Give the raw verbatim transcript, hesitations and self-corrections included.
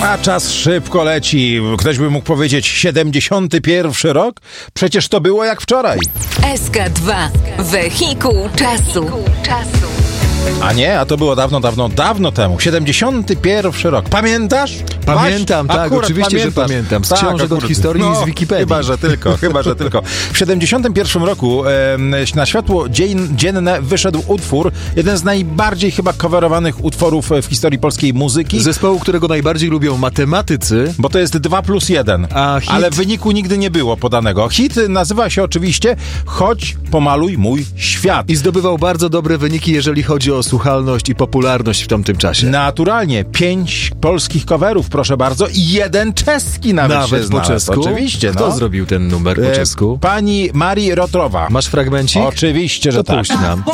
A czas szybko leci. Ktoś by mógł powiedzieć siedemdziesiąty pierwszy rok? Przecież to było jak wczoraj. S K dwa. Wehikuł czasu. A nie, a to było dawno, dawno, dawno temu. siedemdziesiąty pierwszy rok. Pamiętasz? Pamiętam, Waś? tak, Akurat oczywiście, pamiętasz. że pamiętam. Z Tak, książek akurat. od historii No, i z Wikipedii. Chyba, że tylko, chyba, że tylko. W siedemdziesiątym pierwszym roku e, na światło dzien, dzienne wyszedł utwór, jeden z najbardziej chyba coverowanych utworów w historii polskiej muzyki. Zespołu, którego najbardziej lubią matematycy. Bo to jest dwa plus jeden, A hit? ale wyniku nigdy nie było podanego. Hit nazywa się oczywiście Chodź, pomaluj mój świat. I zdobywał bardzo dobre wyniki, jeżeli chodzi o słuchalność i popularność w tamtym czasie. Naturalnie, pięć polskich coverów, proszę bardzo, i jeden czeski nawet, Nawet się po znalazł. czesku? Oczywiście, Kto no. zrobił ten numer po E, czesku? Pani Marii Rotrowa. Masz fragmencik? Oczywiście, że To tak. puść nam.